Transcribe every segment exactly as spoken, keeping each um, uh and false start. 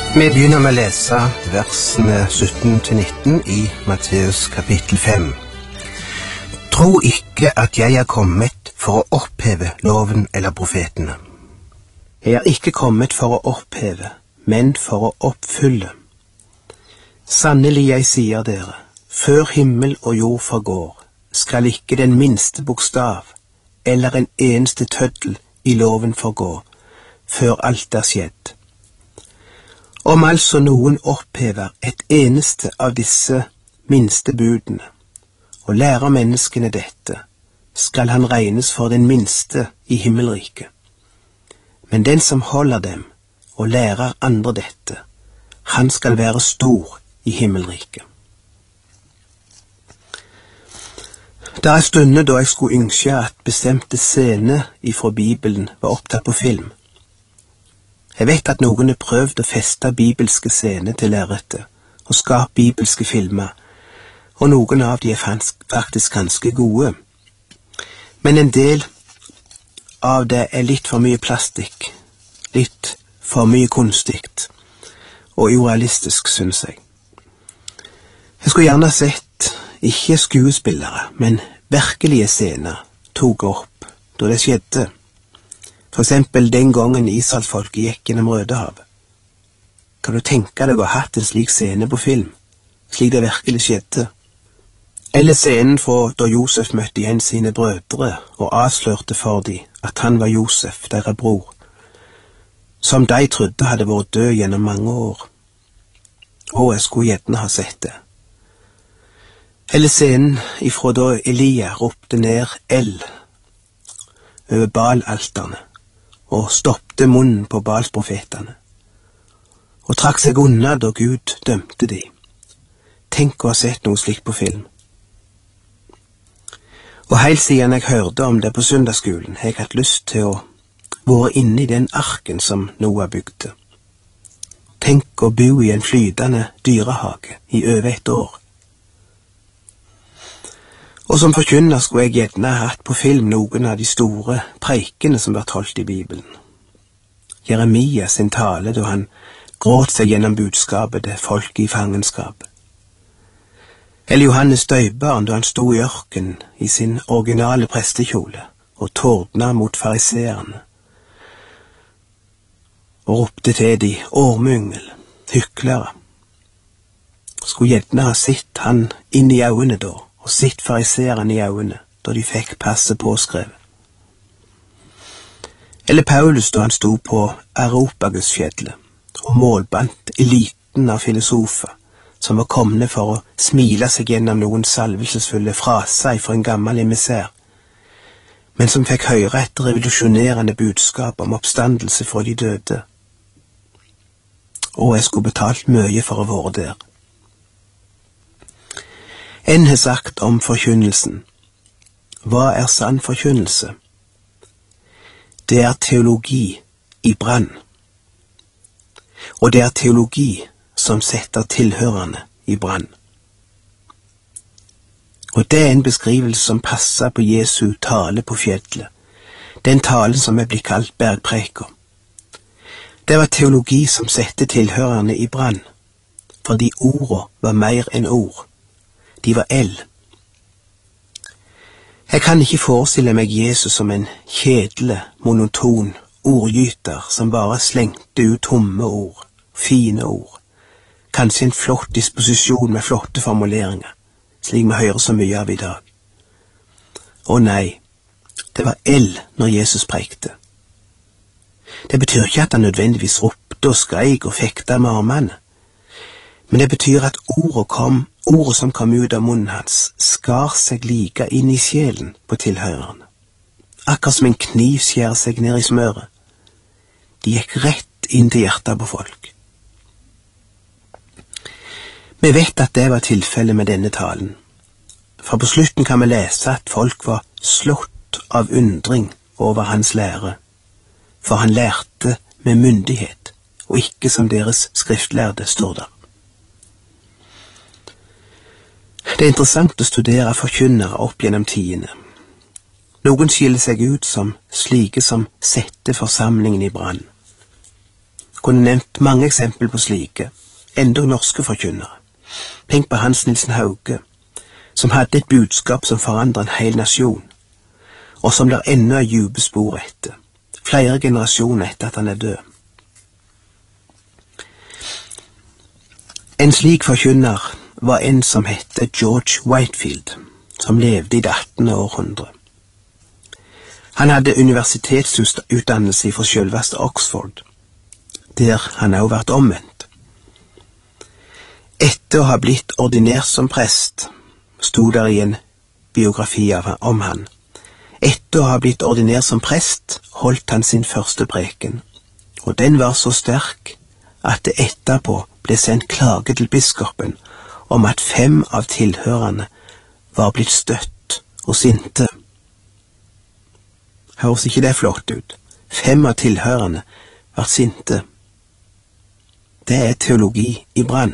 Vi begynner med å lese versene sytten til nitten i Matteus kapittel fem. Tro ikke at jeg er kommet for å oppheve loven eller profetene. Jeg er ikke kommet for å oppheve, men for å oppfylle. Sannelig jeg sier dere, før himmel og jord forgår, skal ikke den minste bokstav eller en eneste tøddel i loven forgå, før alt er skjedd. Om altså noen opphever et eneste av disse minste budene, og lærer menneskene dette, skal han regnes for den minste i himmelriket. Men den som holder dem og lærer andre dette, han skal være stor i himmelriket. Det er stunder da jeg skulle ønske at bestemte scener ifra Bibelen var opptatt på film. Jeg vet at noen har prøvd å feste bibelske scener til lerretet og skape bibelske filmer, og noen av de er faktisk ganske gode. Men en del av det er litt for mye plastikk, litt for mye kunstigt og urealistisk, synes jeg. Jeg skulle gjerne sett ikke skuespillere, men virkelige scener tok opp da det skjedde. For eksempel den gangen Israelsfolket gikk gjennom Rødehavet. Kan du tenke deg å ha hatt en slik scene på film, slik det virkelig skjedde? Eller scenen fra da Josef møtte igjen sine brødre og avslørte for dem at han var Josef, deres bror, som de trodde hadde vært død gjennom mange år. Og jeg skulle gjerne ha sett det. Eller scenen ifra da Elia ropte ned eld over Baal-alterne og stoppte munnen på Baals-profetene, og trakk seg unna da Gud dømte de. Tenk å ha sett noe slikt på film. Og helt siden jeg hørte om det på søndagsskolen, har jeg hatt lyst til å være inne i den arken som Noah bygde. Tenk å bo i en flytende dyrehage i over et år. Og som forkynner skulle jeg gjerne ha hatt på film noen av de store preikene som ble holdt i Bibelen. Jeremia sin tale da han gråt seg gjennom budskapet til folket i fangenskap. Eller Johannes døperen da han sto i ørkenen i sin originale prestekjole og tordna mot fariseerne og ropte til de ormyngel, hyklere. Skulle gjerne ha sett han inn i øynene da, og sitt fariserene i øynene, da de fikk passe påskrevet. Eller Paulus da han sto på Areopagusfjellet og målbandt eliten av filosofer som var komne for å smile seg gjennom noen salvelsesfulle fraser for en gammel emissær, men som fikk høre et revolusjonerende budskap om oppstandelse fra de døde. Og jeg skulle betalt mye for å være der. En har sagt om forkynnelsen. Hva er sann forkynnelse? Det er teologi i brann. Og det er teologi som setter tilhørende i brann. Og det er en beskrivelse som passer på Jesu tale på fjellet. Den talen som er blitt kalt bergpreika. Det var teologi som sette tilhørende i brann, fordi ordet var mer enn ord. De var eld. Jeg kan ikke forestille meg Jesus som en kjedelig, monoton ordgyter som bare slengte ut tomme ord, fine ord, kanskje en flott disposisjon med flotte formuleringer, slik vi hører så mye av i dag. Å nei, det var eld når Jesus preikte. Det betyr ikke at han nødvendigvis ropte og skreik og fekta med armene, men det betyr at ordet kom Ordet som kom ut av munnen hans skar seg like inn i sjelen på tilhørerne. Akkurat som en kniv skjærer seg ned i smøret. De gikk rett inn til hjertet på folk. Vi vet at det var tilfellet med denne talen. For på slutten kan vi lese at folk var slått av undring over hans lære. For han lærte med myndighet, og ikke som deres skriftlærde, står der. Det er interessant å studere forkynnere opp gjennom tidene. Noen skiller seg ut som slike som setter forsamlingen i brann. kunne nevnt mange eksempler på slike, enda norske forkynnere. Tenk på Hans Nilsen Hauge, som hadde et budskap som forandret en hel nasjon, og som der ennå er dype spor etter, flere generasjoner etter at han er død. En slik forkynner var en som hette George Whitefield, som levde i det attende århundre. Han hadde universitetsutdannelse fra selveste Oxford, der han også vært omvendt. Etter å ha blitt ordinert som prest, stod der i en biografi av, om han. Etter å ha blitt ordinert som prest, holdt han sin første preken, og den var så sterk at det etterpå ble sendt klage til biskopen om at fem av tilhørende var blitt støtt og sinte. Høres ikke det flott ut? Fem av tilhørende var sinte. Det er teologi i brann.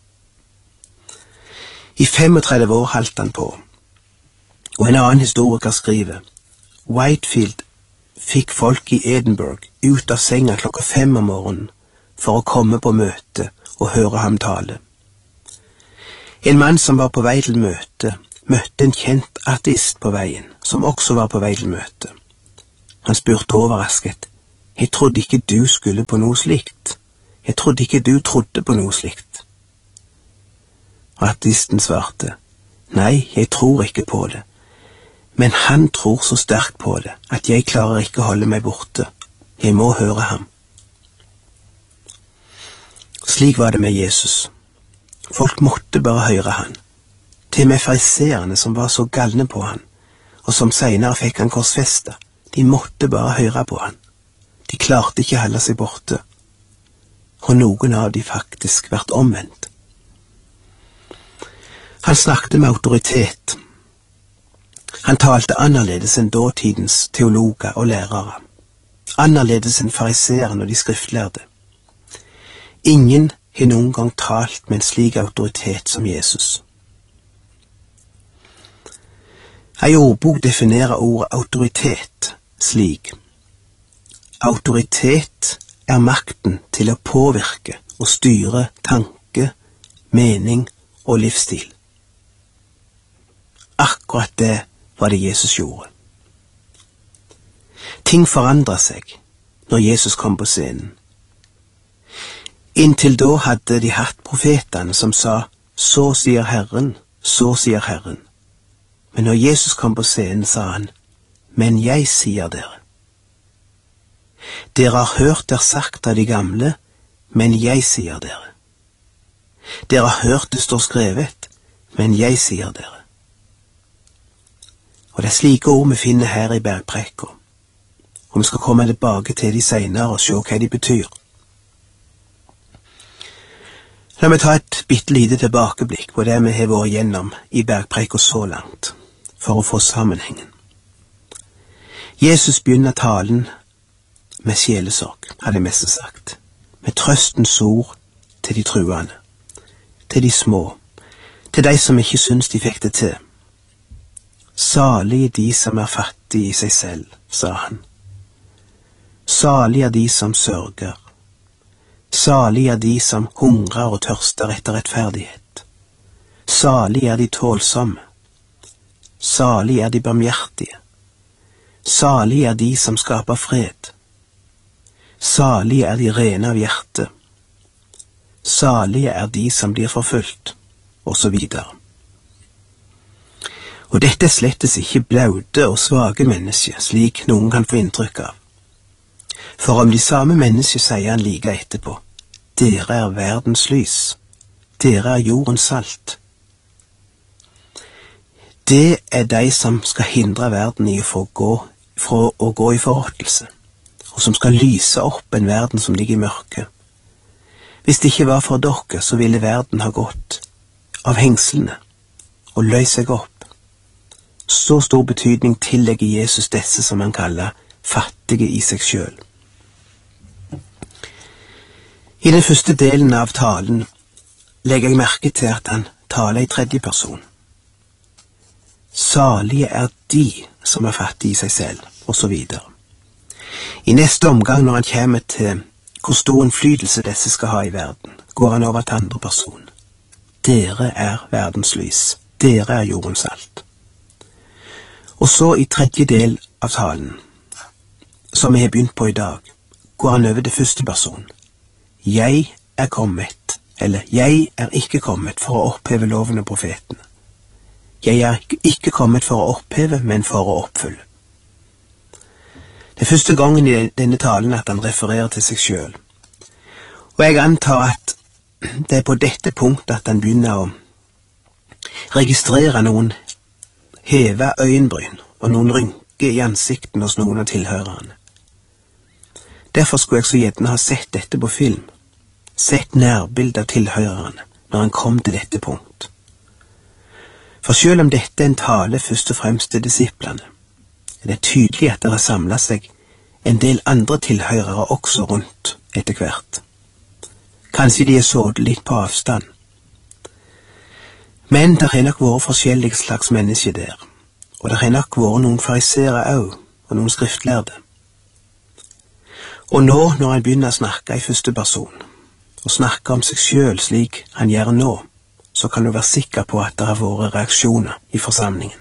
I femogtredve år holdt han på, og en annen historiker skriver: Whitefield fikk folk i Edinburgh ut av senga klokka fem om morgenen for å komme på møte og høre ham tale. En mann som var på vei til møte, møtte en kjent ateist på veien, som også var på vei til møte. Han spurte overrasket: «Jeg trodde ikke du skulle på noe slikt. Jeg trodde ikke du trodde på noe slikt.» Og ateisten svarte: «Nei, jeg tror ikke på det, men han tror så sterkt på det at jeg klarer ikke å holde meg borte. Jeg må høre ham.» Slik var det med Jesus. Folk måtte bare høre han. Til og med fariseerne som var så galne på han, og som senere fikk han korsfestet, de måtte bare høre på han. De klarte ikke å holde seg borte. Og noen av de faktisk vært omvendt. Han snakket med autoritet. Han talte annerledes enn dåtidens teologer og lærere. Annerledes enn fariseerne og de skriftlærde. Ingen har noen gang talt med en slik autoritet som Jesus. En ordbok definerer ordet autoritet slik: Autoritet er makten til å påvirke og styre tanke, mening og livsstil. Akkurat det var det Jesus gjorde. Ting forandret seg når Jesus kom på scenen. Inntil da hadde de hatt profetene som sa: «Så sier Herren, så sier Herren.» Men når Jesus kom på scenen, sa han: «Men jeg sier dere. Dere har hørt det sagt av de gamle, men jeg sier dere. Dere har hørt det står skrevet, men jeg sier dere.» Og det er slike ord vi finner her i bergpreka, og vi skal komme tilbake til de senere og se hva de betyr. La meg ta et bitte lite tilbakeblikk på det vi har vært gjennom i bergpreka så langt, for å få sammenhengen. Jesus begynner talen med sjelesorg, hadde jeg mest sagt, med trøstens ord til de truende, til de små, til de som ikke syns de fikk det til. «Salig er de som er fattige i seg selv», sa han. «Salig er de som sørger. Salig er de som hungrer og tørster etter rettferdighet. Salig er de tålsomme. Salig er de barmhjertige. Salig er de som skaper fred. Salig er de rene av hjerte. Salige er de som blir forfulgt», og så videre. Og dette er slettes ikke blaude og svake mennesker, slik noen kan få inntrykk av. For om de samme mennesker sier han like etterpå: «Dere er verdens lys. Dere er jordens salt.» Det er de som skal hindre verden i å få gå, fra å gå i forråtelse, og som skal lyse opp en verden som ligger i mørke. Hvis det ikke var for dere, så ville verden ha gått av hengslene og løy seg opp. Så stor betydning tillegger Jesus disse som han kaller fattige i seg selv. I den første delen av talen legger jeg merke til at han taler i tredje person. Salige er de som er fattige i seg selv, og så videre. I neste omgang, når han kommer til hvor stor innflytelse disse skal ha i verden, går han over til andre person. Dere er verdens lys. Dere er jordens salt. Og så i tredje del av talen, som vi har begynt på i dag, går han over til første person. Jeg er kommet, eller jeg er ikke kommet for å oppheve loven og profetene. Jeg er ikke kommet for å oppheve, men for å oppfylle. Det er første gangen i denne talen at han refererer til seg selv. Og jeg antar at det er på dette punktet at han begynner å registrere noen heve øyenbryn og noen rynker i ansikten hos noen av tilhørerne. Derfor skulle jeg så gjerne ha sett dette på film, sett nærbildet av tilhørerne når han kom til dette punkt. For selv om dette er en tale først og fremst til disiplene, er det tydelig at det har samlet seg en del andre tilhørere også rundt etter hvert. Kanskje de er sådd litt på avstand. Men det har nok vært forskjellige slags mennesker der, og det har nok vært noen fariseere også, og noen skriftlærde. Og nå, når han begynner å snakke i første person, og snakke om seg selv slik han gjør nå, så kan du være sikker på at det har vært reaksjoner i forsamlingen.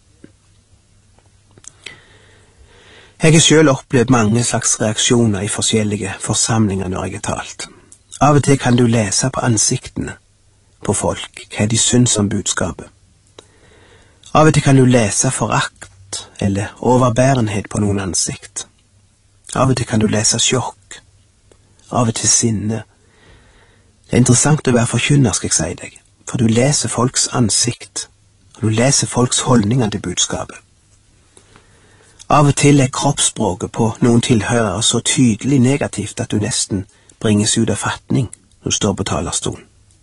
Jeg har selv opplevd mange slags reaksjoner i forskjellige forsamlinger når jeg har talt. Av og til kan du lese på ansiktene på folk hva de syns om budskapet. Av og til kan du lese forakt eller overbærenhet på noen ansikt. Av og til kan du lese sjokk, av og til sinne. Det er interessant å være forkynner, skal jeg si deg, for du leser folks ansikt, og du leser folks holdninger til budskapet. Av og til er kroppsspråket på noen tilhørere så tydelig negativt at du nesten bringes ut av fatning når du står på talerstolen.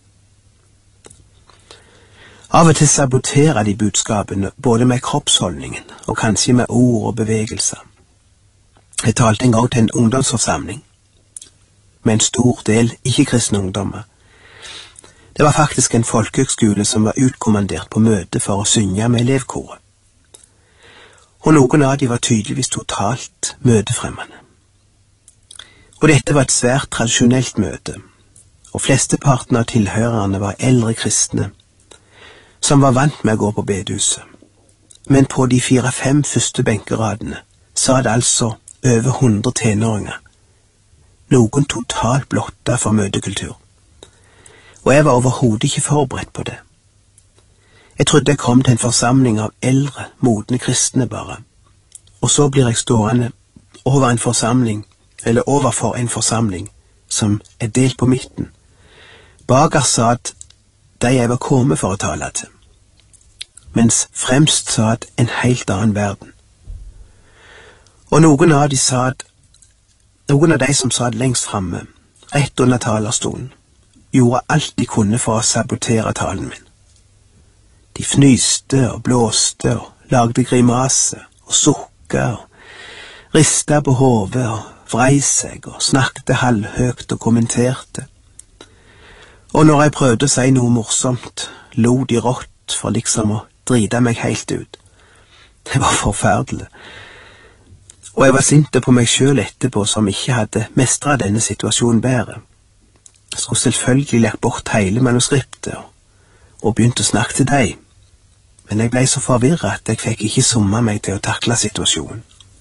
Av og til saboterer de budskapene både med kroppsholdningen og kanskje med ord og bevegelser. Jeg talte en gang til en ungdomsforsamling med en stor del ikke-kristne ungdommer. Det var faktisk en folkehøgskole som var utkommandert på møte for å synge med elevkoret. Og noen av de var tydeligvis totalt møtefremmende. Og dette var et svært tradisjonelt møte, og flesteparten av tilhørerne var eldre kristne, som var vant med å gå på bedehuset. Men på de fire-fem første benkeradene sa det altså over hundre tenåringer, noen totalt blotta for møtekultur. Og jeg var overhodet ikke forberedt på det. Jeg trodde jeg kom til en forsamling av eldre, modne kristne bare, og så blir jeg stående over en forsamling, eller overfor en forsamling, som er delt på midten. Baker sa at de jeg var kommet for å tale til, mens fremst sa at en helt annen verden. Og noen av de sa at, noen av de som sa det lengst framme, rett under talerstolen, gjorde alt de kunne for å sabotere talen min. De fnyste og blåste og lagde grimase og sukka og rista på hodet og vrei seg og snakket halvhøgt og kommenterte. Og når jeg prøvde å si noe morsomt, lo de rått for liksom å drite meg helt ut. Det var forferdelig. Og jeg var sinte på meg selv etterpå som ikke hadde mestret denne situasjonen bedre. Jeg skulle selvfølgelig lagt bort hele manuskriptet og, og begynte å snakke til deg. Men jeg ble så forvirret at jeg fikk ikke summe meg til å takle situasjonen.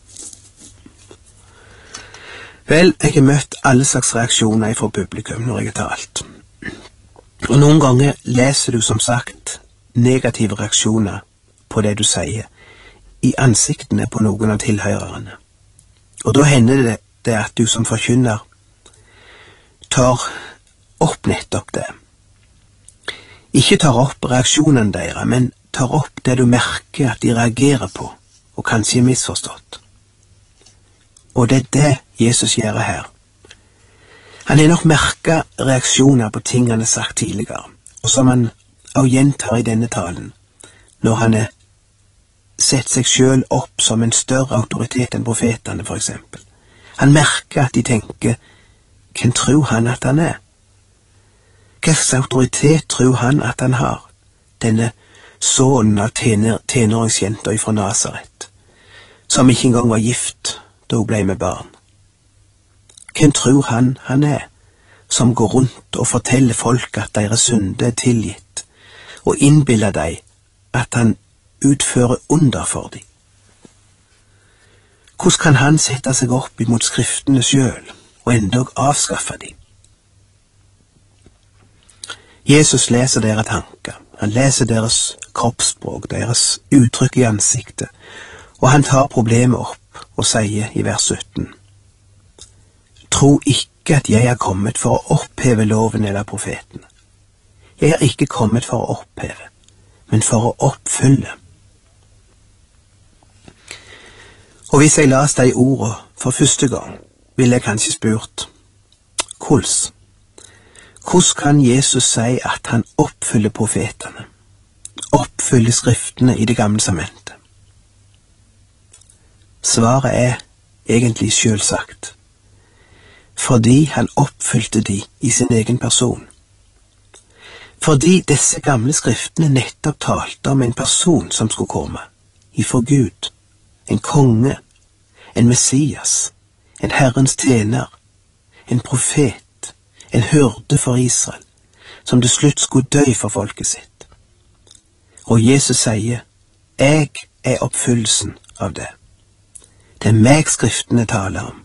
Vel, jeg har møtt alle slags reaksjoner fra publikum når jeg har talt. Og noen ganger leser du som sagt negative reaksjoner på det du sier, i ansiktene på noen av tilhørerne. Og da hender det, det at du som forkynner tar opp nettopp det. Ikke tar opp reaksjonene deres, men tar opp det du merker at de reagerer på, og kanskje er misforstått. Og det er det Jesus gjør her. Han har nok merket reaksjoner på ting han har sagt tidligere, og som han også gjentar i denne talen, når han har sett seg selv opp som en større autoritet enn profetene, for eksempel. Han merker at de tenker, hvem tror han at han er? Hvilken autoritet tror han at han har, denne sønnen av tener, tenåringsjenta fra Nazaret, som ikke engang var gift da hun ble med barn? Hvem tror han han er, som går rundt og forteller folk at deres synde er tilgitt, og innbiller dem at han utfører under for dem? Hvordan kan han sette seg opp imot skriftene selv, og endog avskaffe dem? Jesus leser deres tanker, han leser deres kroppsspråk, deres uttrykk i ansiktet, og han tar problemet opp og sier i vers sytten: Tro ikke at jeg er kommet for å oppheve loven eller profetene. Jeg er ikke kommet for å oppheve, men for å oppfylle. Og hvis jeg las de ordene for første gang, ville jeg kanskje spurt: hvordan? Hvordan kan Jesus si at han oppfyller profetene, oppfyller skriftene i Det gamle testamentet? Svaret er egentlig selvsagt. Fordi han oppfylte de i sin egen person. Fordi disse gamle skriftene nettopp talte om en person som skulle komme, ifra Gud, en konge, en Messias, en Herrens tjener, en profet, en hyrde for Israel, som til slutt skulle dø for folket sitt. Og Jesus sier: Jeg er oppfyllelsen av det. Det er meg skriftene taler om.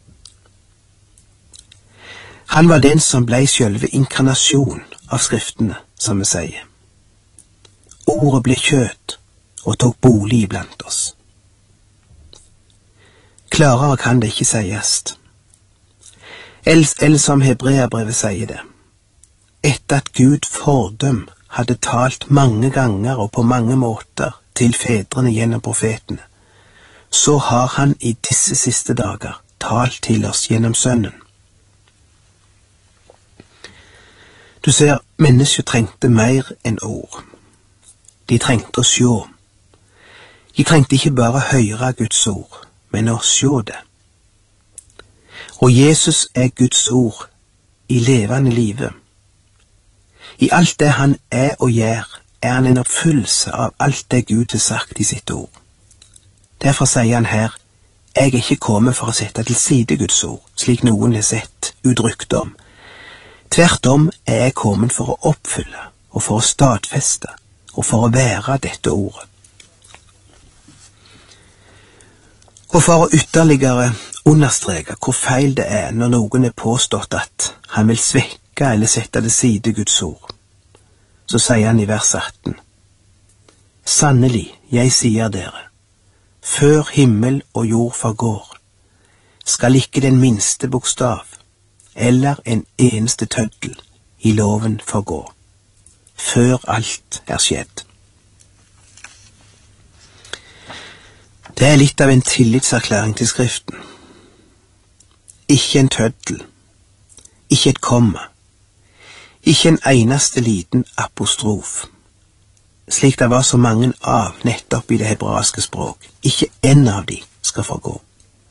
Han var den som ble selve inkarnasjon av skriftene, som vi sier. Ordet ble kjøtt og tok bolig blant oss. Klarere kan det ikke sies. Eller som Hebreabrevet sier det: Etter at Gud fordøm hadde talt mange ganger og på mange måter til fedrene gjennom profetene, så har han i disse siste dager talt til oss gjennom Sønnen. Du ser, mennesker trengte mer enn ord. De trengte å sjå. De trengte ikke bare høre Guds ord, men å sjå det. Og Jesus er Guds ord i levende livet. I alt det han er og gjør, er han en oppfyllelse av alt det Gud har sagt i sitt ord. Derfor sier han her: Jeg er ikke kommet for å sette til side Guds ord, slik noen har sett utrykte om. Tvert om er jeg kommet for å oppfylle, og for å stadfeste, og for å være dette ordet. Og for å ytterligere understreke hvor feil det er når noen er påstått at han vil svekke eller sette til side Guds ord, så sier han i vers atten: Sannelig, jeg sier dere, før himmel og jord forgår, skal ikke den minste bokstav eller en eneste tøddel i loven forgå, før alt er skjedd. Det er litt av en tillitserklæring til Skriften. Ikke en tøddel, ikke et komma, ikke en eneste liten apostrof, slik det var så mange av nettopp i det hebraiske språk. Ikke en av de skal forgå.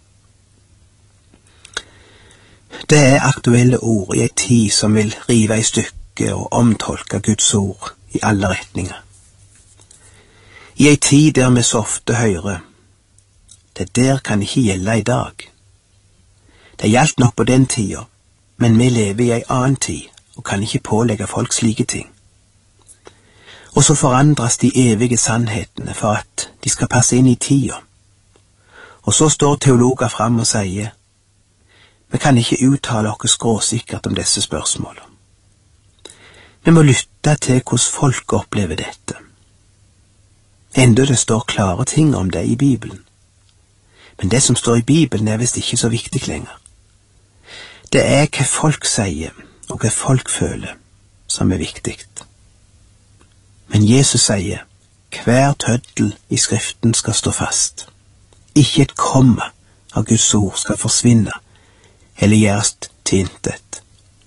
Det er aktuelle ord i en tid som vil rive i stykker og omtolke Guds ord i alle retninger. I en tid der vi så ofte hører: Det der kan ikke gjelde i dag. Det gjaldt nok på den tida, men vi lever i en annen tid og kan ikke pålegge folk slike ting. Og så forandres de evige sannhetene for at de skal passe inn i tida. Og så står teologer fram og sier: Vi kan ikke uttale oss skråsikkert om disse spørsmålene. Vi må lytte til hvordan folk opplever dette. Enda det står klare ting om det i Bibelen. Men det som står i Bibelen er visst ikke så viktig lenger. Det er hva folk sier og hva folk føler som er viktig. Men Jesus sier: Hver tøddel i Skriften skal stå fast. Ikke et komma av Guds ord skal forsvinne eller gjøres til intet.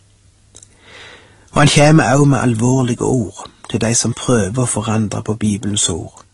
Og han kommer også med alvorlige ord til de som prøver å forandre på Bibelens ord.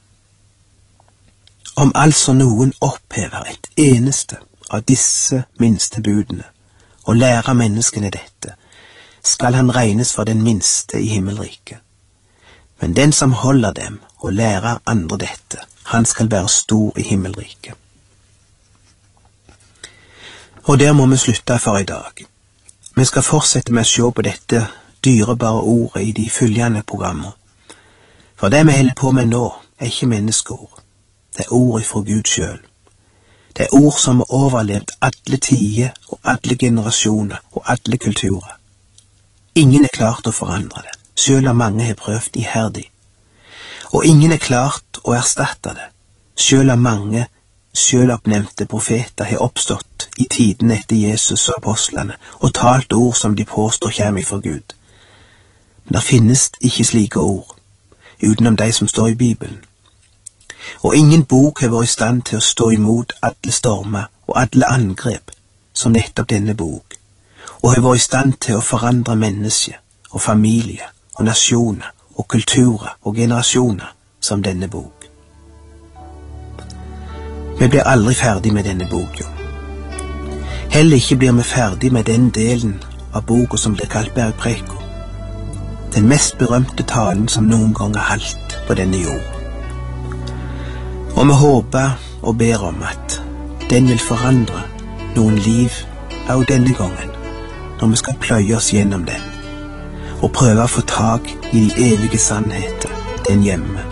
Om altså noen opphever et eneste av disse minste budene og lærer menneskene dette, skal han regnes for den minste i himmelriket. Men den som holder dem og lærer andre dette, han skal være stor i himmelriket. Og der må vi slutte for i dag. Vi skal fortsette med å se på dette dyrebare ordet i de følgende programmer. For det vi holder på med nå, er ikke menneskeord. Det er ord fra Gud selv. Det er ord som har overlevd alle tider og alle generasjoner og alle kulturer. Ingen er klart å forandre det, selv om mange har prøvd iherdig. Og ingen er klart å erstatte det, selv om mange selvoppnevnte profeter har oppstått i tiden etter Jesus og apostlene og talt ord som de påstår kommer fra Gud. Men det finnes ikke slike ord, utenom de som står i Bibelen. Og ingen bok har vært i stand til å stå imot alle stormer og alle angrep som nettopp denne bok, og har vært i stand til å forandre mennesker og familier og nasjoner og kulturer og generasjoner som denne bok. Vi blir aldri ferdig med denne boka. Heller ikke blir vi ferdig med den delen av boka som blir kalt Bergpreken, den mest berømte talen som noen gang har holdt på denne jord. Og vi håper og ber om at den vil forandre noen liv av denne gangen, når vi skal pløye oss gjennom den, og prøve å få tak i de evige sannheter den hjemme.